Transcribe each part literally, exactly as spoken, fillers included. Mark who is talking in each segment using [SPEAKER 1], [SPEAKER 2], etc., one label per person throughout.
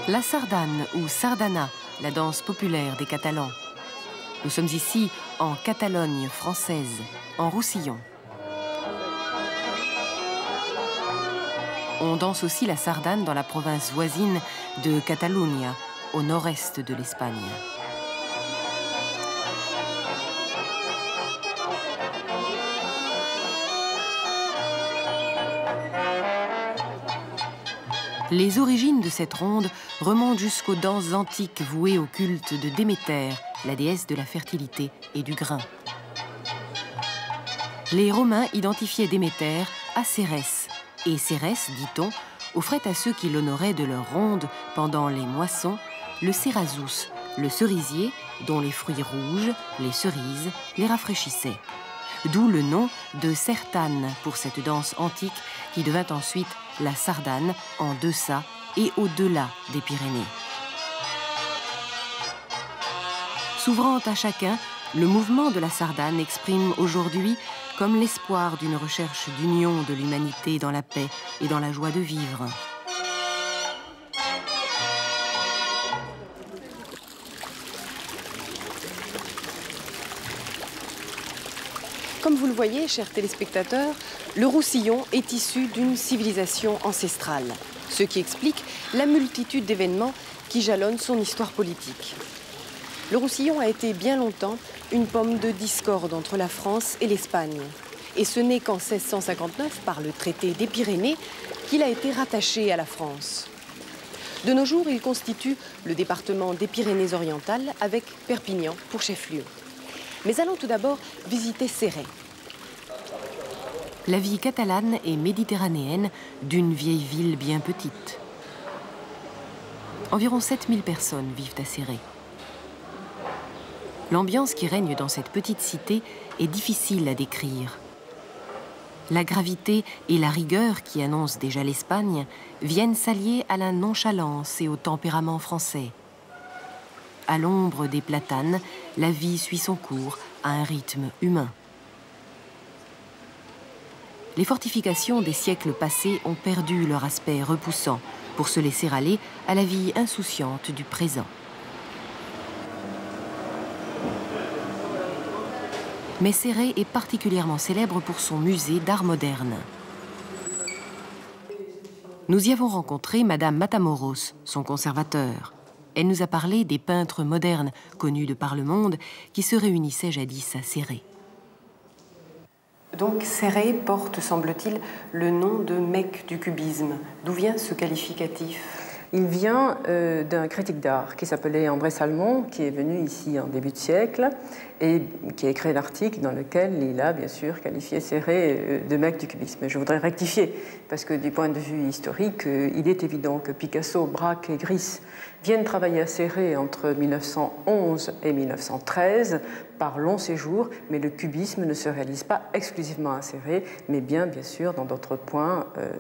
[SPEAKER 1] La sardane ou sardana, la danse populaire des Catalans. Nous sommes ici en Catalogne française, en Roussillon. On danse aussi la sardane dans la province voisine de Catalunya, au nord-est de l'Espagne. Les origines de cette ronde remontent jusqu'aux danses antiques vouées au culte de Déméter, la déesse de la fertilité et du grain. Les Romains identifiaient Déméter à Cérès, et Cérès, dit-on, offrait à ceux qui l'honoraient de leur ronde pendant les moissons le cérasus, le cerisier dont les fruits rouges, les cerises, les rafraîchissaient. D'où le nom de sertane pour cette danse antique qui devint ensuite la sardane en deçà et au-delà des Pyrénées. S'ouvrant à chacun, le mouvement de la sardane exprime aujourd'hui comme l'espoir d'une recherche d'union de l'humanité dans la paix et dans la joie de vivre.
[SPEAKER 2] Comme vous le voyez, chers téléspectateurs, le Roussillon est issu d'une civilisation ancestrale, ce qui explique la multitude d'événements qui jalonnent son histoire politique. Le Roussillon a été bien longtemps une pomme de discorde entre la France et l'Espagne. Et ce n'est qu'en seize cent cinquante-neuf, par le traité des Pyrénées, qu'il a été rattaché à la France. De nos jours, il constitue le département des Pyrénées-Orientales avec Perpignan pour chef-lieu. Mais allons tout d'abord visiter Céret.
[SPEAKER 1] La vie catalane et méditerranéenne d'une vieille ville bien petite. Environ sept mille personnes vivent à Céret. L'ambiance qui règne dans cette petite cité est difficile à décrire. La gravité et la rigueur qui annoncent déjà l'Espagne viennent s'allier à la nonchalance et au tempérament français. À l'ombre des platanes, la vie suit son cours à un rythme humain. Les fortifications des siècles passés ont perdu leur aspect repoussant pour se laisser aller à la vie insouciante du présent. Mais Céret est particulièrement célèbre pour son musée d'art moderne. Nous y avons rencontré Madame Matamoros, son conservateur. Elle nous a parlé des peintres modernes connus de par le monde qui se réunissaient jadis à Céret. Donc Céret porte, semble-t-il, le nom de Mecque du cubisme. D'où vient ce qualificatif ?
[SPEAKER 3] Il vient euh, d'un critique d'art qui s'appelait André Salmon, qui est venu ici en début de siècle et qui a écrit un article dans lequel il a bien sûr qualifié Céret de Mecque du cubisme. Je voudrais rectifier, parce que du point de vue historique, euh, il est évident que Picasso, Braque et Gris viennent travailler à Céret entre mille neuf cent onze et mille neuf cent treize par long séjour, mais le cubisme ne se réalise pas exclusivement à Céret, mais bien bien sûr dans d'autres points euh,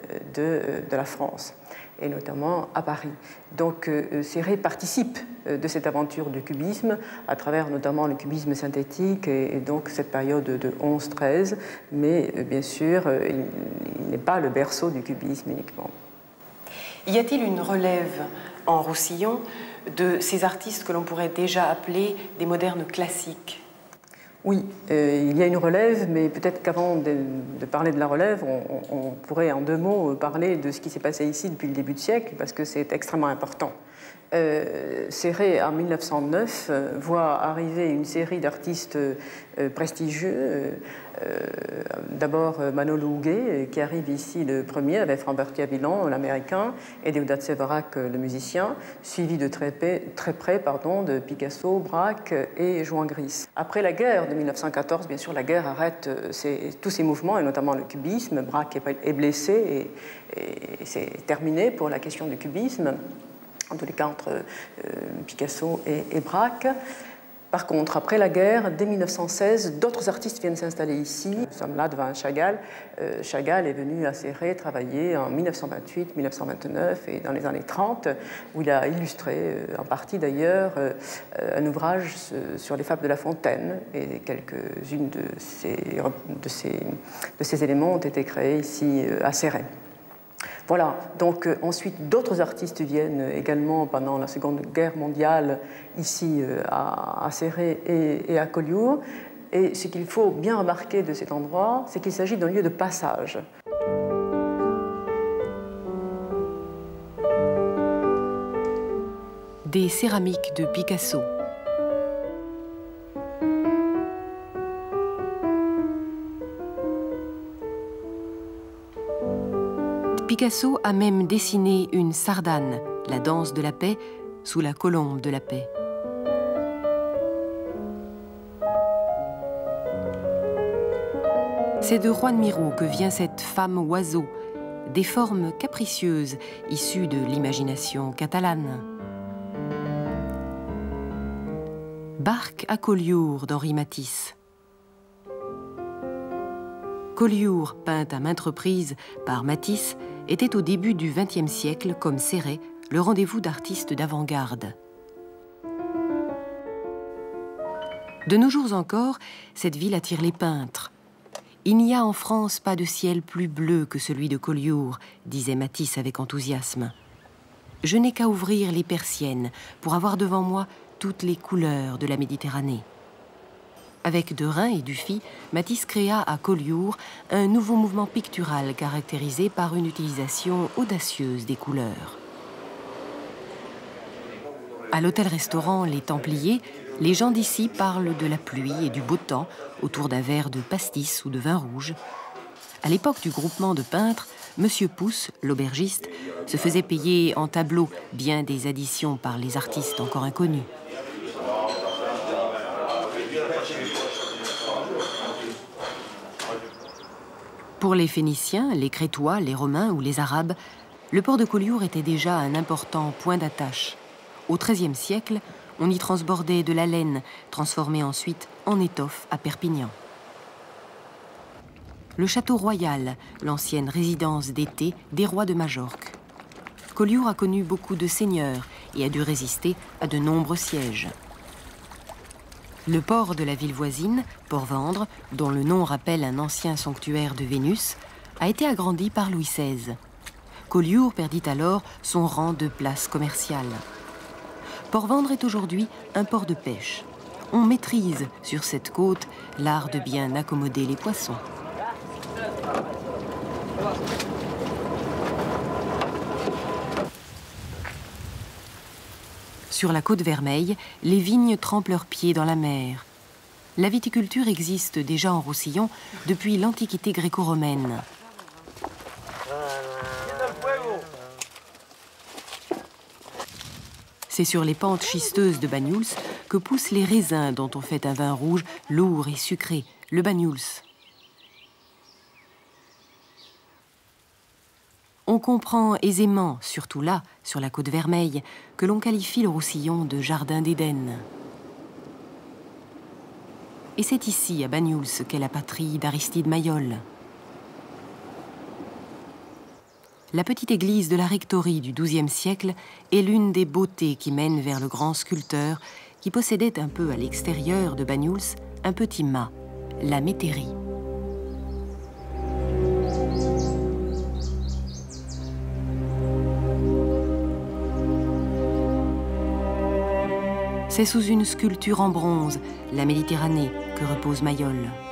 [SPEAKER 3] de, de la France, et notamment à Paris. Donc euh, Céret participe euh, de cette aventure du cubisme, à travers notamment le cubisme synthétique et, et donc cette période de onze treize, mais euh, bien sûr, euh, il, il n'est pas le berceau du cubisme uniquement.
[SPEAKER 1] Y a-t-il une relève en Roussillon de ces artistes que l'on pourrait déjà appeler des modernes classiques ?
[SPEAKER 3] Oui, euh, il y a une relève, mais peut-être qu'avant de, de parler de la relève, on, on, on pourrait en deux mots parler de ce qui s'est passé ici depuis le début du siècle, parce que c'est extrêmement important. Euh, Céret, en mille neuf cent neuf, euh, voit arriver une série d'artistes euh, prestigieux. Euh, euh, D'abord euh, Manolo Huguet, euh, qui arrive ici le premier avec Framberti-Avillon, l'américain, et Deodat Séverac, le musicien, suivi de très, très près pardon, de Picasso, Braque et Juan Gris. Après la guerre de mille neuf cent quatorze, bien sûr, la guerre arrête euh, ces, tous ces mouvements, et notamment le cubisme. Braque est, est blessé et, et c'est terminé pour la question du cubisme, en tous les cas entre euh, Picasso et, et Braque. Par contre, après la guerre, dès mille neuf cent seize, d'autres artistes viennent s'installer ici. Nous sommes là devant Chagall. Euh, Chagall est venu à Céret travailler en mille neuf cent vingt-huit, mille neuf cent vingt-neuf et dans les années trente, où il a illustré, euh, en partie d'ailleurs, euh, un ouvrage sur les fables de La Fontaine. Et quelques-unes de ces, de, ces, de ces éléments ont été créés ici euh, à Céret. Voilà, donc euh, ensuite d'autres artistes viennent également pendant la Seconde Guerre mondiale ici euh, à, à Céret et, et à Collioure. Et ce qu'il faut bien remarquer de cet endroit, c'est qu'il s'agit d'un lieu de passage.
[SPEAKER 1] Des céramiques de Picasso. Picasso a même dessiné une sardane, la danse de la paix, sous la colombe de la paix. C'est de Juan Miró que vient cette femme oiseau, des formes capricieuses issues de l'imagination catalane. Barque à Collioure d'Henri Matisse. Collioure, peinte à maintes reprises par Matisse, était au début du vingtième siècle, comme Céret, le rendez-vous d'artistes d'avant-garde. De nos jours encore, cette ville attire les peintres. Il n'y a en France pas de ciel plus bleu que celui de Collioure, disait Matisse avec enthousiasme. Je n'ai qu'à ouvrir les persiennes pour avoir devant moi toutes les couleurs de la Méditerranée. Avec Derain et Dufy, Matisse créa à Collioure un nouveau mouvement pictural caractérisé par une utilisation audacieuse des couleurs. À l'hôtel-restaurant Les Templiers, les gens d'ici parlent de la pluie et du beau temps autour d'un verre de pastis ou de vin rouge. À l'époque du groupement de peintres, Monsieur Pousse, l'aubergiste, se faisait payer en tableaux bien des additions par les artistes encore inconnus. Pour les Phéniciens, les Crétois, les Romains ou les Arabes, le port de Collioure était déjà un important point d'attache. Au treizième siècle, on y transbordait de la laine, transformée ensuite en étoffe à Perpignan. Le château royal, l'ancienne résidence d'été des rois de Majorque. Collioure a connu beaucoup de seigneurs et a dû résister à de nombreux sièges. Le port de la ville voisine, Port-Vendre, dont le nom rappelle un ancien sanctuaire de Vénus, a été agrandi par Louis seize. Collioure perdit alors son rang de place commerciale. Port-Vendre est aujourd'hui un port de pêche. On maîtrise sur cette côte l'art de bien accommoder les poissons. Sur la côte Vermeille, les vignes trempent leurs pieds dans la mer. La viticulture existe déjà en Roussillon depuis l'Antiquité gréco-romaine. C'est sur les pentes schisteuses de Banyuls que poussent les raisins dont on fait un vin rouge lourd et sucré, le Banyuls. On comprend aisément, surtout là, sur la côte Vermeille, que l'on qualifie le Roussillon de jardin d'Éden. Et c'est ici, à Banyuls, qu'est la patrie d'Aristide Maillol. La petite église de la rectorie du douzième siècle est l'une des beautés qui mènent vers le grand sculpteur qui possédait un peu à l'extérieur de Banyuls un petit mât, la métairie. C'est sous une sculpture en bronze, la Méditerranée, que repose Maillol.